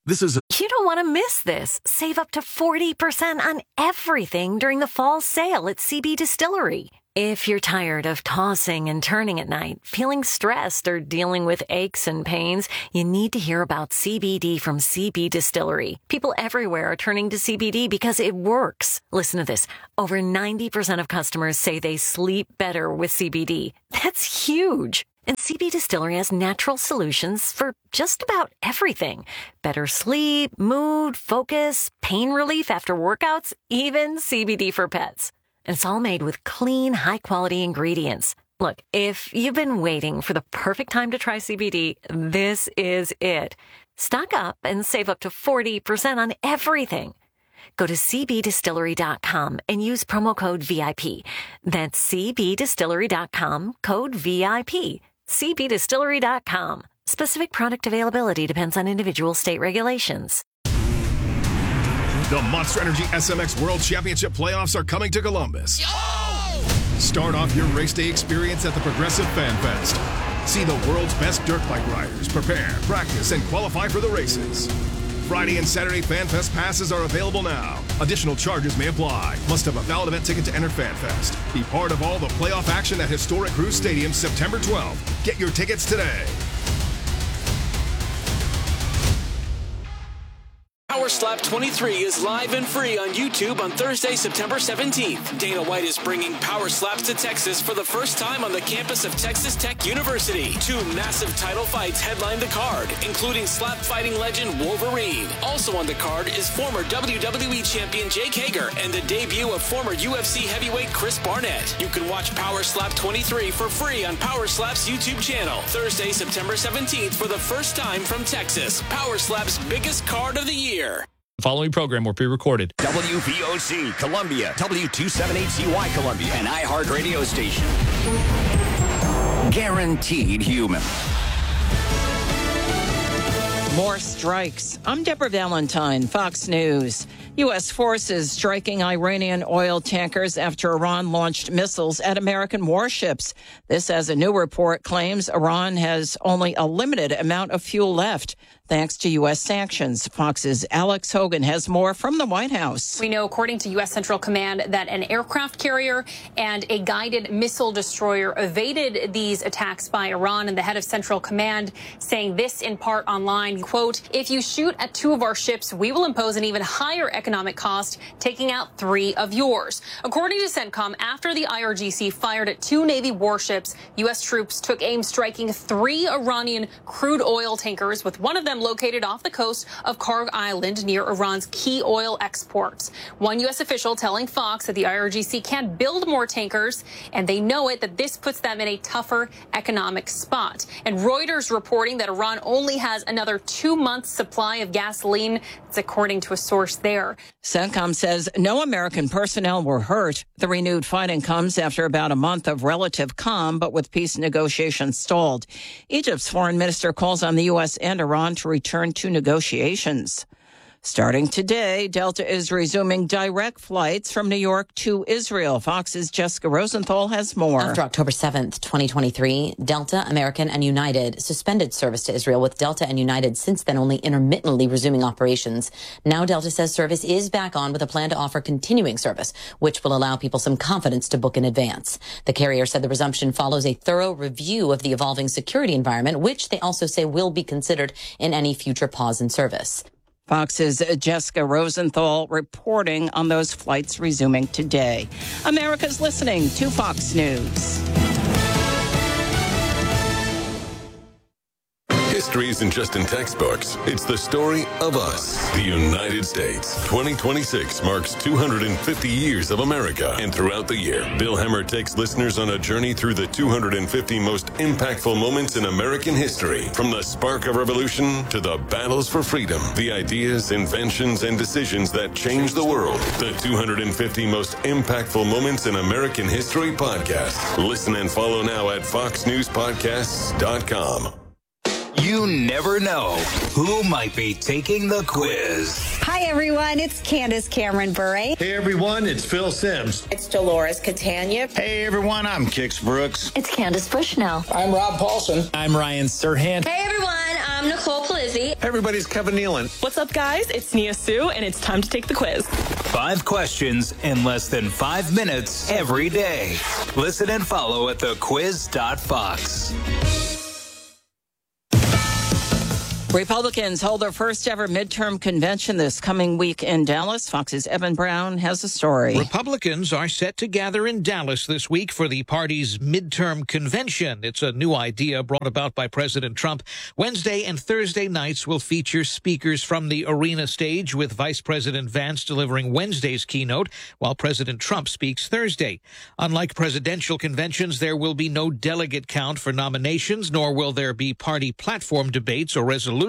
This is You don't want to miss this. Save up to 40% on everything during the fall sale at CB Distillery. If you're tired of tossing and turning at night, feeling stressed, or dealing with aches and pains, you need to hear about CBD from CB Distillery. People everywhere are turning to CBD because it works. Listen to this. Over 90% of customers say they sleep better with CBD. That's huge. And CB Distillery has natural solutions for just about everything. Better sleep, mood, focus, pain relief after workouts, even CBD for pets. And it's all made with clean, high-quality ingredients. Look, if you've been waiting for the perfect time to try CBD, this is it. Stock up and save up to 40% on everything. Go to cbdistillery.com and use promo code VIP. That's cbdistillery.com, code VIP. cbdistillery.com. Specific product availability depends on individual state regulations. the Monster Energy SMX World Championship playoffs are coming to Columbus. Start off your race day experience at the Progressive Fan Fest. See the world's best dirt bike riders prepare, practice, and qualify for the races. Friday and Saturday Fan Fest passes are available now. Additional charges may apply. Must have a valid event ticket to enter Fan Fest. Be part of all the playoff action at historic Cruise Stadium September 12th. Get your tickets today. Power Slap 23 is live and free on YouTube on Thursday, September 17th. Dana White is bringing Power Slaps to Texas for the first time on the campus of Texas Tech University. 2 massive title fights headline the card, including slap fighting legend Wolverine. Also on the card is former WWE champion Jake Hager and the debut of former UFC heavyweight Chris Barnett. You can watch Power Slap 23 for free on Power Slap's YouTube channel. Thursday, September 17th for the first time from Texas. Power Slap's biggest card of the year. The following program will be recorded. WVOC Columbia, W278CY Columbia, an iHeart radio station. Guaranteed human. More strikes. I'm Deborah Valentine, Fox News. U.S. forces striking Iranian oil tankers after Iran launched missiles at American warships. This, as a new report claims, Iran has only a limited amount of fuel left, thanks to U.S. sanctions. Fox's Alex Hogan has more from the White House. We know, according to U.S. Central Command, that an aircraft carrier and a guided missile destroyer evaded these attacks by Iran, and the head of Central Command saying this in part online, quote, "If you shoot at 2 of our ships, we will impose an even higher economic cost, taking out 3 of yours." According to CENTCOM, after the IRGC fired at 2 Navy warships, U.S. troops took aim striking 3 Iranian crude oil tankers, with one of them located off the coast of Karg Island near Iran's key oil exports. One U.S. official telling Fox that the IRGC can't build more tankers, and they know it, that this puts them in a tougher economic spot. And Reuters reporting that Iran only has another 2 months supply of gasoline. It's according to a source there. CENTCOM says no American personnel were hurt. The renewed fighting comes after about a month of relative calm, but with peace negotiations stalled. Egypt's foreign minister calls on the U.S. and Iran to return to negotiations. Starting today, Delta is resuming direct flights from New York to Israel. Fox's Jessica Rosenthal has more. After October 7th, 2023, Delta, American, and United suspended service to Israel, with Delta and United since then only intermittently resuming operations. Now Delta says service is back on with a plan to offer continuing service, which will allow people some confidence to book in advance. The carrier said the resumption follows a thorough review of the evolving security environment, which they also say will be considered in any future pause in service. Fox's Jessica Rosenthal reporting on those flights resuming today. America's listening to Fox News. History isn't just in textbooks. It's the story of us, the United States. 2026 marks 250 years of America. And throughout the year, Bill Hemmer takes listeners on a journey through the 250 most impactful moments in American history. From the spark of revolution to the battles for freedom, the ideas, inventions, and decisions that changed the world. The 250 most impactful moments in American history podcast. Listen and follow now at foxnewspodcasts.com. You never know who might be taking the quiz. Hi, everyone. It's Candace Cameron Bure. Hey, everyone. It's Phil Sims. It's Dolores Catania. Hey, everyone. I'm Kix Brooks. It's Candace Bushnell. I'm Rob Paulson. I'm Ryan Serhant. Hey, everyone. I'm I'm Nicole Palizzi. Everybody's Kevin Nealon. What's up, guys? It's Nia Sue, and it's time to take the quiz. 5 questions in less than 5 minutes every day. Listen and follow at thequiz.fox. Republicans hold their first ever midterm convention this coming week in Dallas. Fox's Evan Brown has the story. Republicans are set to gather in Dallas this week for the party's midterm convention. It's a new idea brought about by President Trump. Wednesday and Thursday nights will feature speakers from the arena stage, with Vice President Vance delivering Wednesday's keynote, while President Trump speaks Thursday. Unlike presidential conventions, there will be no delegate count for nominations, nor will there be party platform debates or resolutions.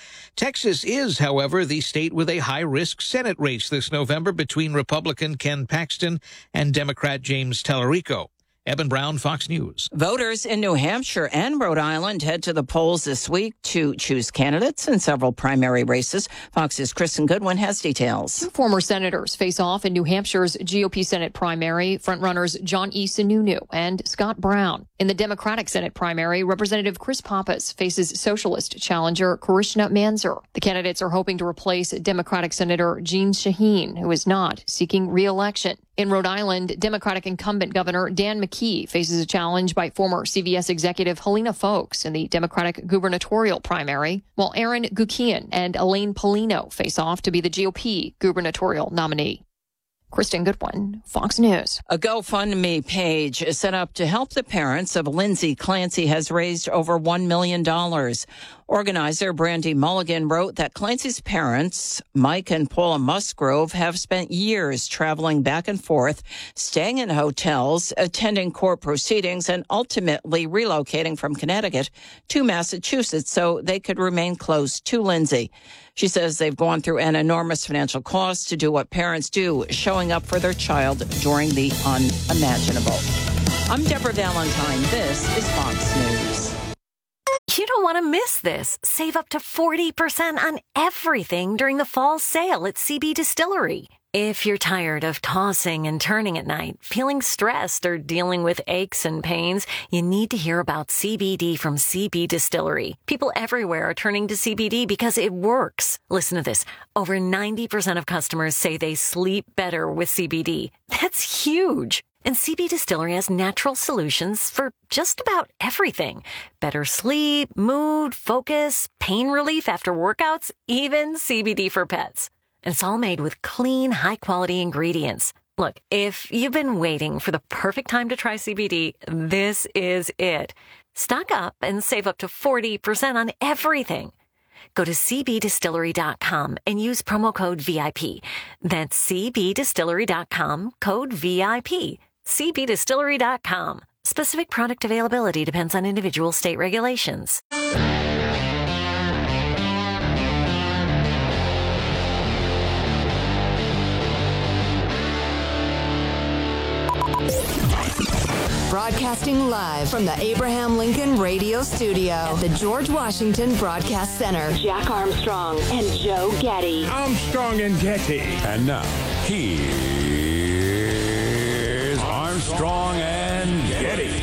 Texas is, however, the state with a high-risk Senate race this November between Republican Ken Paxton and Democrat James Tallarico. Evan Brown, Fox News. Voters in New Hampshire and Rhode Island head to the polls this week to choose candidates in several primary races. Fox's Kristen Goodwin has details. 2 former senators face off in New Hampshire's GOP Senate primary, frontrunners John E. Sununu and Scott Brown. In the Democratic Senate primary, Representative Chris Pappas faces socialist challenger Karishma Manzar. The candidates are hoping to replace Democratic Senator Jeanne Shaheen, who is not seeking re-election. In Rhode Island, Democratic incumbent Governor Dan McKee faces a challenge by former CVS executive Helena Foulkes in the Democratic gubernatorial primary, while Aaron Gukian and Elaine Polino face off to be the GOP gubernatorial nominee. Kristen Goodwin, Fox News. A GoFundMe page is set up to help the parents of Lindsay Clancy has raised over $1 million. Organizer Brandy Mulligan wrote that Clancy's parents, Mike and Paula Musgrove, have spent years traveling back and forth, staying in hotels, attending court proceedings, and ultimately relocating from Connecticut to Massachusetts so they could remain close to Lindsay. She says they've gone through an enormous financial cost to do what parents do, showing up for their child during the unimaginable. I'm Deborah Valentine. This is Fox News. You don't want to miss this. Save up to 40% on everything during the fall sale at CB Distillery. If you're tired of tossing and turning at night, feeling stressed, or dealing with aches and pains, you need to hear about CBD from CB Distillery. People everywhere are turning to CBD because it works. Listen to this. Over 90% of customers say they sleep better with CBD. That's huge. And CB Distillery has natural solutions for just about everything. Better sleep, mood, focus, pain relief after workouts, even CBD for pets. And it's all made with clean, high-quality ingredients. Look, if you've been waiting for the perfect time to try CBD, this is it. Stock up and save up to 40% on everything. Go to cbdistillery.com and use promo code VIP. That's cbdistillery.com, code VIP. cbdistillery.com. Specific product availability depends on individual state regulations. Broadcasting live from the Abraham Lincoln Radio Studio at the George Washington Broadcast Center. Jack Armstrong and Joe Getty. Armstrong and Getty. And now, here's Armstrong and Getty.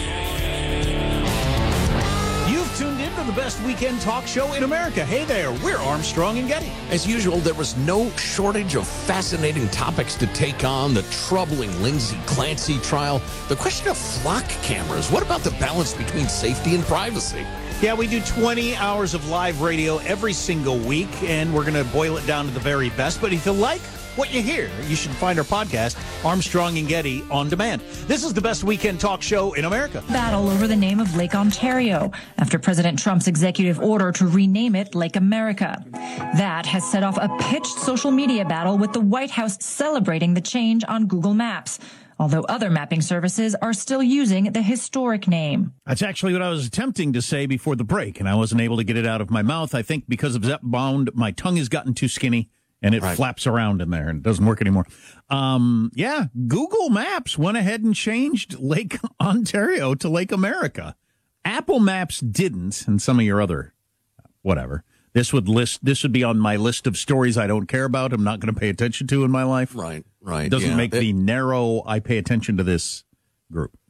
You've tuned in to the best weekend talk show in America. Hey there, we're Armstrong and Getty. As usual, there was no shortage of fascinating topics to take on. The troubling Lindsay Clancy trial, the question of flock cameras. What about the balance between safety and privacy? Yeah, we do 20 hours of live radio every single week, and we're going to boil it down to the very best. But if you like what you hear, you should find our podcast, Armstrong and Getty, on demand. This is the best weekend talk show in America. Battle over the name of Lake Ontario after President Trump's executive order to rename it Lake America. That has set off a pitched social media battle, with the White House celebrating the change on Google Maps, although other mapping services are still using the historic name. That's actually what I was attempting to say before the break, and I wasn't able to get it out of my mouth. I think because of Zepbound, my tongue has gotten too skinny, and it flaps around in there and doesn't work anymore. Yeah, Google Maps went ahead and changed Lake Ontario to Lake America. Apple Maps didn't, and some of your other whatever. This would be on my list of stories I don't care about, I'm not going to pay attention to in my life. Right. It doesn't make me narrow, I pay attention to this group.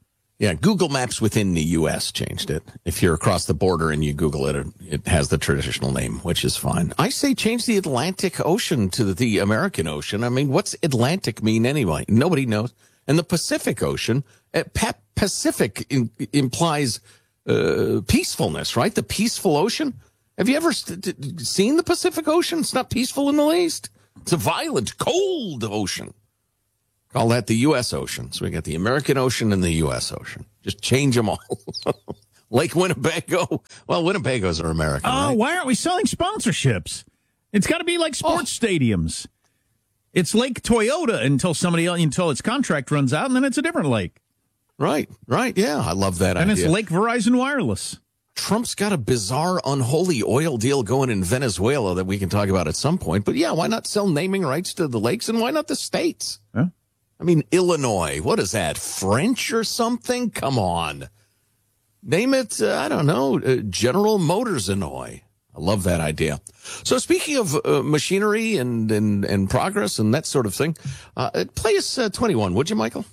Yeah, Google Maps within the U.S. changed it. If you're across the border and you Google it, it has the traditional name, which is fine. I say change the Atlantic Ocean to the American Ocean. I mean, what's Atlantic mean anyway? Nobody knows. And the Pacific Ocean, Pacific implies peacefulness, right? The peaceful ocean. Have you ever seen the Pacific Ocean? It's not peaceful in the least. It's a violent, cold ocean. Call that the U.S. Ocean. So we got the American Ocean and the U.S. Ocean. Just change them all. Lake Winnebago. Well, Winnebagos are American, right? Why aren't we selling sponsorships? It's got to be like sports stadiums. It's Lake Toyota until its contract runs out, and then it's a different lake. Right. Yeah, I love that idea. And it's Lake Verizon Wireless. Trump's got a bizarre, unholy oil deal going in Venezuela that we can talk about at some point. But yeah, why not sell naming rights to the lakes, and why not the states? Huh? I mean, Illinois, what is that, French or something? Come on. Name it, I don't know, General Motors Illinois. I love that idea. So speaking of machinery and progress and that sort of thing, play us 21, would you, Michael?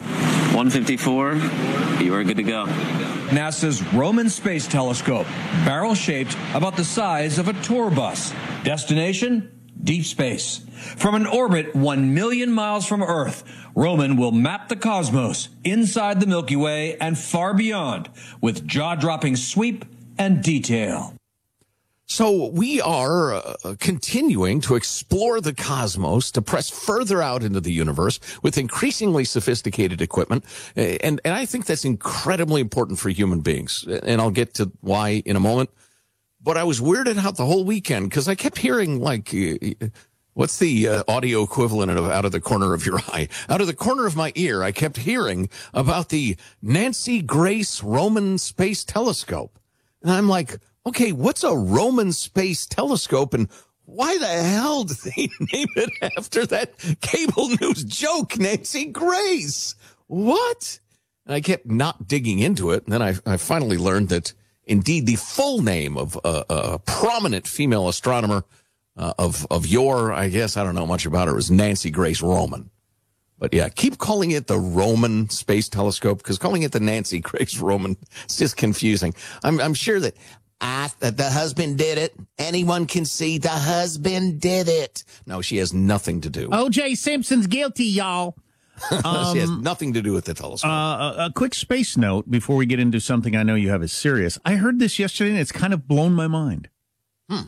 154, you are good to go. NASA's Roman Space Telescope, barrel-shaped, about the size of a tour bus. Destination? Deep space. From an orbit 1 million miles from Earth, Roman will map the cosmos inside the Milky Way and far beyond with jaw-dropping sweep and detail. So we are continuing to explore the cosmos, to press further out into the universe with increasingly sophisticated equipment. And I think that's incredibly important for human beings. And I'll get to why in a moment. But I was weirded out the whole weekend because I kept hearing, like, what's the audio equivalent of out of the corner of your eye? Out of the corner of my ear, I kept hearing about the Nancy Grace Roman Space Telescope. And I'm like, okay, what's a Roman Space Telescope, and why the hell did they name it after that cable news joke, Nancy Grace? What? And I kept not digging into it, and then I finally learned that, indeed, the full name of a prominent female astronomer of yore, I guess, I don't know much about her, was Nancy Grace Roman. But yeah, keep calling it the Roman Space Telescope, because calling it the Nancy Grace Roman is just confusing. I'm sure that the husband did it. Anyone can see the husband did it. No, she has nothing to do. O.J. Simpson's guilty, y'all. She has nothing to do with the telescope. A quick space note before we get into something I know you have is serious. I heard this yesterday, and it's kind of blown my mind. A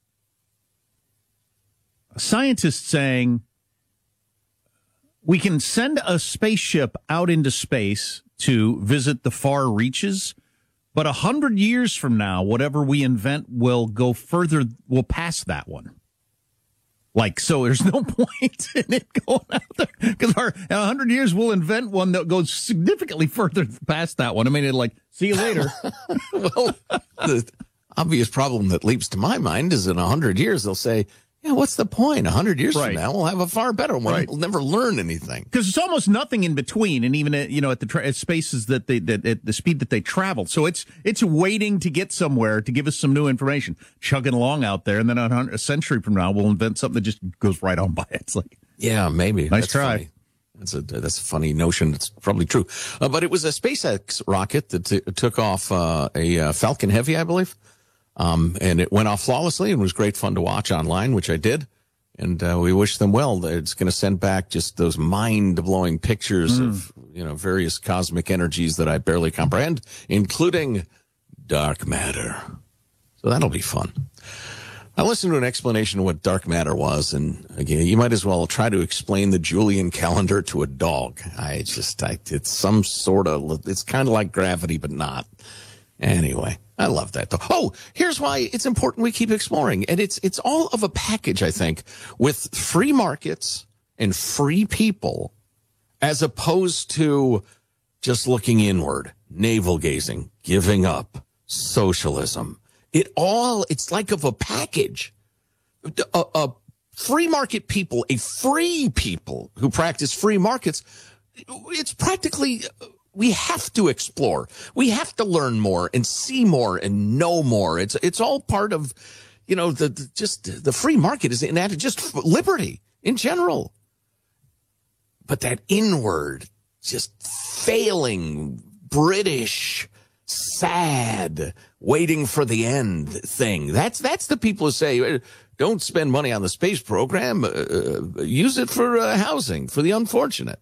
scientist saying we can send a spaceship out into space to visit the far reaches, but 100 years from now, whatever we invent will go further, will pass that one. Like, so there's no point in it going out there, because in 100 years we'll invent one that goes significantly further past that one. I mean, like, see you later. Well, the obvious problem that leaps to my mind is in 100 years they'll say, yeah, what's the point? 100 years from now, we'll have a far better one. Right. We'll never learn anything. Because it's almost nothing in between, and even at the spaces at the speed that they travel. So it's waiting to get somewhere to give us some new information, chugging along out there, and then a century from now, we'll invent something that just goes right on by. It's like, yeah, maybe. Nice try. Funny. That's a funny notion. It's probably true. But it was a SpaceX rocket that took off a Falcon Heavy, I believe. And it went off flawlessly and was great fun to watch online, which I did. And we wish them well. It's going to send back just those mind-blowing pictures of, various cosmic energies that I barely comprehend, including dark matter. So that'll be fun. I listened to an explanation of what dark matter was, and again, you might as well try to explain the Julian calendar to a dog. It's some sort of, it's kind of like gravity, but not. Anyway, I love that, though. Oh, here's why it's important we keep exploring. And it's all of a package, I think, with free markets and free people, as opposed to just looking inward, navel-gazing, giving up, socialism. It's like of a package. A free market people, a free people who practice free markets, it's practically... We have to explore. We have to learn more and see more and know more. It's all part of, the free market is just liberty in general. But that inward, just failing British, sad, waiting for the end thing. That's the people who say, don't spend money on the space program. Use it for housing for the unfortunate.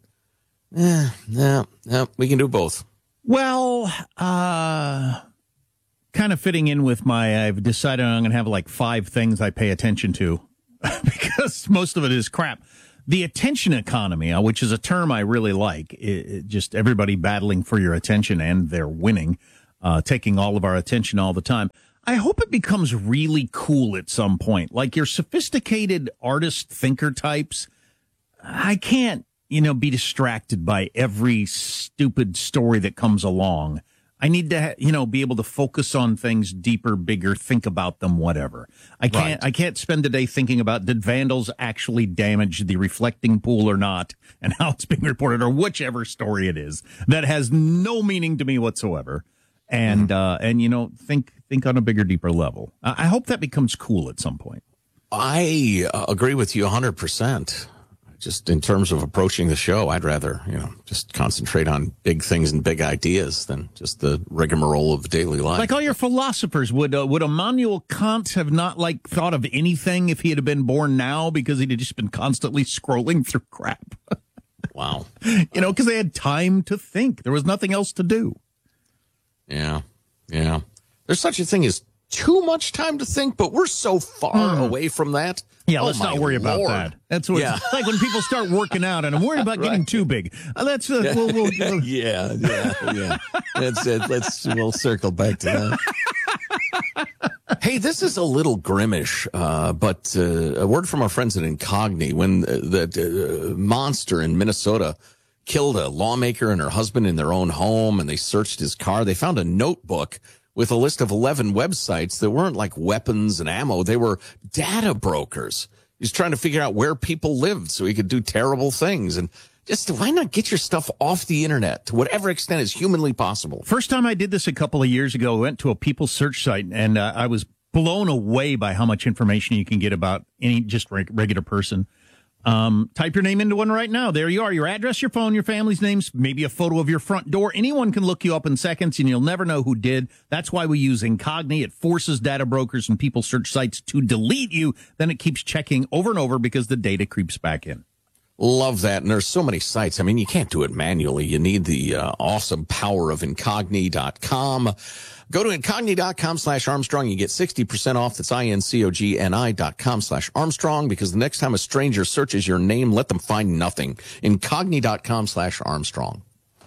No, we can do both. Well, kind of fitting in with I've decided I'm going to have like 5 things I pay attention to because most of it is crap. The attention economy, which is a term I really like, just everybody battling for your attention and they're winning, taking all of our attention all the time. I hope it becomes really cool at some point. Like your sophisticated artist thinker types, I can't, be distracted by every stupid story that comes along. I need to, be able to focus on things deeper, bigger, think about them, whatever. I can't spend the day thinking about did vandals actually damage the reflecting pool or not and how it's being reported or whichever story it is. That has no meaning to me whatsoever. And, think on a bigger, deeper level. I hope that becomes cool at some point. I agree with you 100%. Just in terms of approaching the show, I'd rather, just concentrate on big things and big ideas than just the rigmarole of daily life. Like all your philosophers, would Immanuel Kant have not thought of anything if he had been born now because he'd have just been constantly scrolling through crap? Wow. Because they had time to think. There was nothing else to do. Yeah. There's such a thing as too much time to think, but we're so far away from that. Yeah, let's not worry about that. That's what it's like when people start working out, and I'm worried about getting too big. We'll Yeah. That's it. We'll circle back to that. Hey, this is a little grimmish, but a word from our friends at Incogni. When the monster in Minnesota killed a lawmaker and her husband in their own home, and they searched his car, they found a notebook with a list of 11 websites that weren't like weapons and ammo. They were data brokers. He's trying to figure out where people lived so he could do terrible things. And just why not get your stuff off the internet to whatever extent is humanly possible? First time I did this a couple of years ago, I went to a people search site, and I was blown away by how much information you can get about any just regular person. Type your name into one right now. There you are. Your address, your phone, your family's names, maybe a photo of your front door. Anyone can look you up in seconds, and you'll never know who did. That's why we use Incogni. It forces data brokers and people search sites to delete you. Then it keeps checking over and over because the data creeps back in. Love that. And there's so many sites. I mean, you can't do it manually. You need the awesome power of Incogni.com. Go to Incogni.com/Armstrong. You get 60% off. That's INCOGNI.com/Armstrong, because the next time a stranger searches your name, let them find nothing. Incogni.com/Armstrong.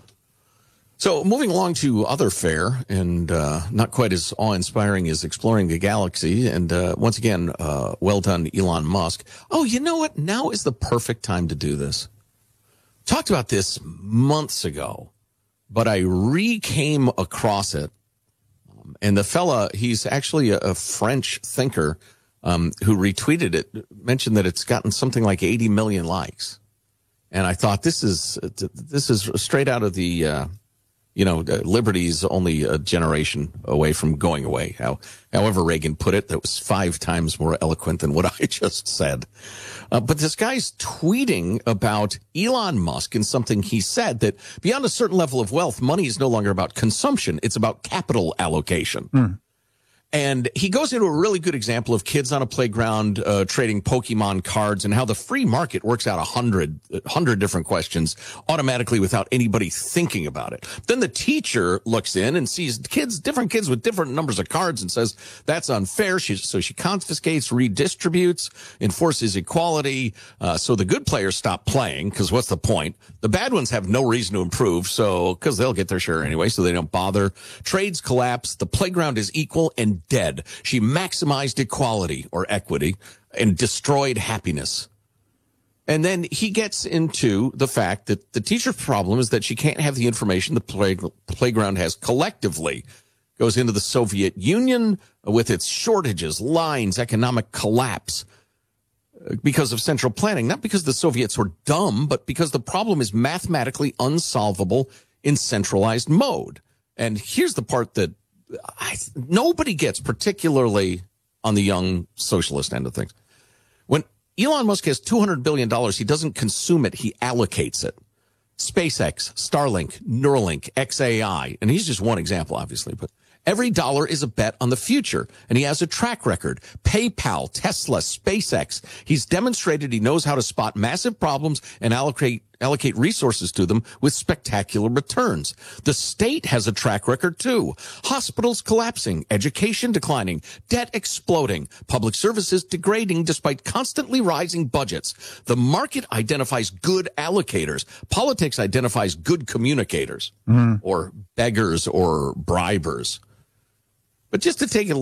So moving along to other fare, and not quite as awe-inspiring as exploring the galaxy. And once again, well done, Elon Musk. Oh, you know what? Now is the perfect time to do this. Talked about this months ago, but I came across it. And the fella, he's actually a French thinker who retweeted it, mentioned that it's gotten something like 80 million likes. And I thought this is straight out of the liberty's only a generation away from going away. However Reagan put it, that was 5 times more eloquent than what I just said. But this guy's tweeting about Elon Musk and something he said, that beyond a certain level of wealth, money is no longer about consumption. It's about capital allocation. And he goes into a really good example of kids on a playground trading Pokemon cards and how the free market works out 100 different questions automatically without anybody thinking about it. Then the teacher looks in and sees different kids with different numbers of cards and says, that's unfair. So she confiscates, redistributes, enforces equality. So the good players stop playing, because what's the point? The bad ones have no reason to improve, because they'll get their share anyway, so they don't bother. Trades collapse. The playground is equal and dead. She maximized equality or equity and destroyed happiness. And then he gets into the fact that the teacher's problem is that she can't have the information the playground has collectively. Goes into the Soviet Union with its shortages, lines, economic collapse because of central planning. Not because the Soviets were dumb, but because the problem is mathematically unsolvable in centralized mode. And here's the part that nobody gets, particularly on the young socialist end of things. When Elon Musk has $200 billion, he doesn't consume it, he allocates it. SpaceX, Starlink, Neuralink, XAI, and he's just one example, obviously, but every dollar is a bet on the future, and he has a track record. PayPal, Tesla, SpaceX. He's demonstrated he knows how to spot massive problems and allocate resources to them with spectacular returns. The state has a track record, too. Hospitals collapsing, education declining, debt exploding, public services degrading despite constantly rising budgets. The market identifies good allocators. Politics identifies good communicators, or beggars or bribers. But just to take a